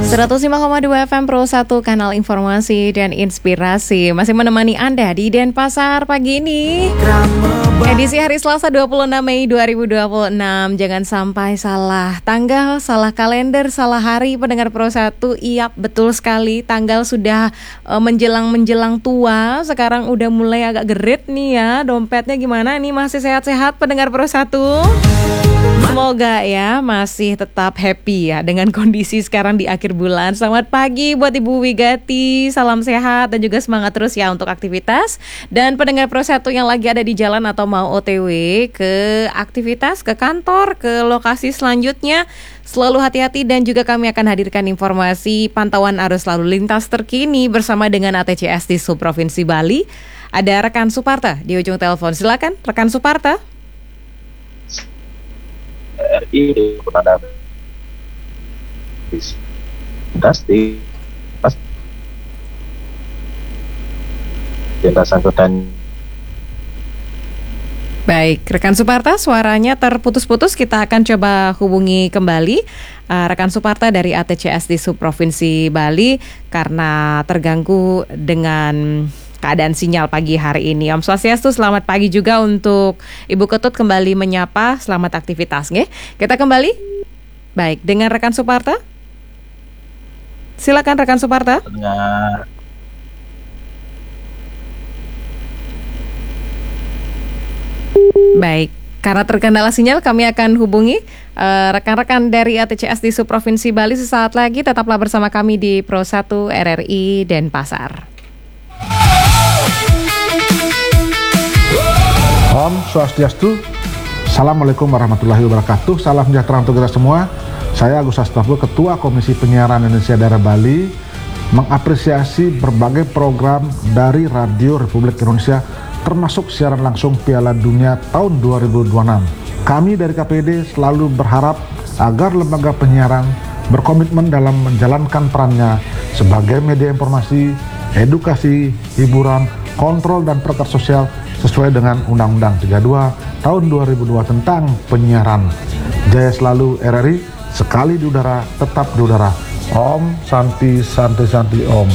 105,2 FM Pro 1, kanal informasi dan inspirasi. Masih menemani Anda di Denpasar pagi ini. Edisi hari Selasa 26 Mei 2026. Jangan sampai salah tanggal, salah kalender, salah hari pendengar Pro 1. Iya, betul sekali. Tanggal sudah menjelang tua. Sekarang udah mulai agak gerit nih ya. Dompetnya gimana nih? Masih sehat-sehat pendengar Pro 1? Semoga ya masih tetap happy ya dengan kondisi sekarang di akhir bulan. Selamat pagi buat Ibu Wigati, salam sehat dan juga semangat terus ya untuk aktivitas. Dan pendengar Pro 1 yang lagi ada di jalan atau mau OTW ke aktivitas, ke kantor, ke lokasi selanjutnya, selalu hati-hati dan juga kami akan hadirkan informasi pantauan arus lalu lintas terkini bersama dengan ATCS di Subprovinsi Bali. Ada rekan Suparta di ujung telepon, silakan rekan Suparta. RI kepada pasti angkutan. Baik, rekan Suparta, suaranya terputus-putus. Kita akan coba hubungi kembali rekan Suparta dari ATCS di Subprovinsi Bali karena terganggu dengan keadaan sinyal pagi hari ini. Om Swastiastu, selamat pagi juga untuk Ibu Ketut kembali menyapa. Selamat aktivitas, nggih. Kita kembali. Baik, dengan rekan Suparta. Silakan rekan Suparta. Dengar. Baik, karena terkendala sinyal kami akan hubungi rekan-rekan dari ATCS di Subprovinsi Bali sesaat lagi. Tetaplah bersama kami di Pro 1 RRI Denpasar. Om Swastiastu, Assalamualaikum warahmatullahi wabarakatuh. Salam sejahtera untuk kita semua. Saya Agus Astaful, Ketua Komisi Penyiaran Indonesia Daerah Bali, mengapresiasi berbagai program dari Radio Republik Indonesia, termasuk siaran langsung Piala Dunia tahun 2026. Kami dari KPD selalu berharap agar lembaga penyiaran berkomitmen dalam menjalankan perannya sebagai media informasi, edukasi, hiburan, kontrol dan perangkat sosial sesuai dengan Undang-Undang 32 tahun 2002 tentang penyiaran. Jaya selalu RRI, sekali di udara, tetap di udara. Om Santi Santi Santi Om.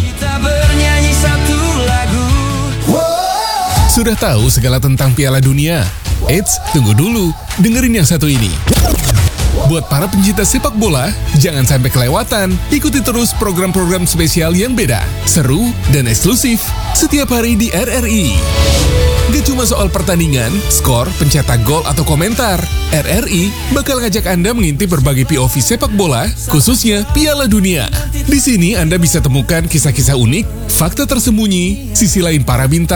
Sudah tahu segala tentang Piala Dunia? Eits, tunggu dulu, dengerin yang satu ini. Buat para pencinta sepak bola, jangan sampai kelewatan. Ikuti terus program-program spesial yang beda, seru, dan eksklusif setiap hari di RRI. Gak cuma soal pertandingan, skor, pencetak gol, atau komentar. RRI bakal ngajak Anda mengintip berbagai POV sepak bola, khususnya Piala Dunia. Di sini Anda bisa temukan kisah-kisah unik, fakta tersembunyi, sisi lain para bintang,